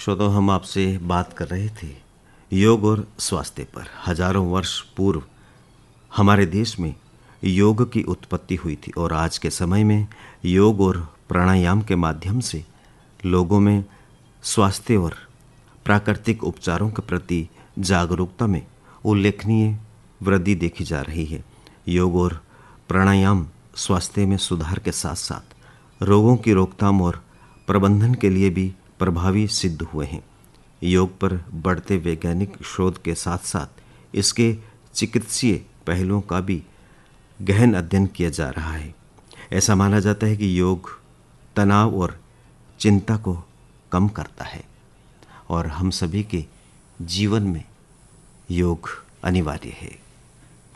श्रोतो, हम आपसे बात कर रहे थे योग और स्वास्थ्य पर। हजारों वर्ष पूर्व हमारे देश में योग की उत्पत्ति हुई थी और आज के समय में योग और प्राणायाम के माध्यम से लोगों में स्वास्थ्य और प्राकृतिक उपचारों के प्रति जागरूकता में उल्लेखनीय वृद्धि देखी जा रही है। योग और प्राणायाम स्वास्थ्य में सुधार के साथ साथ रोगों की रोकथाम और प्रबंधन के लिए भी प्रभावी सिद्ध हुए हैं। योग पर बढ़ते वैज्ञानिक शोध के साथ साथ इसके चिकित्सीय पहलुओं का भी गहन अध्ययन किया जा रहा है। ऐसा माना जाता है कि योग तनाव और चिंता को कम करता है और हम सभी के जीवन में योग अनिवार्य है।